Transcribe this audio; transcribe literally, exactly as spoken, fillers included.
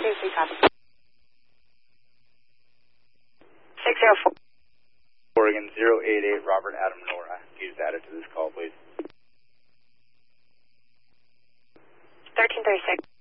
thirty-three, copy. six zero four. Oregon zero eight eight, Robert Adam Nora. He's added to this call, please. thirteen thirty-six.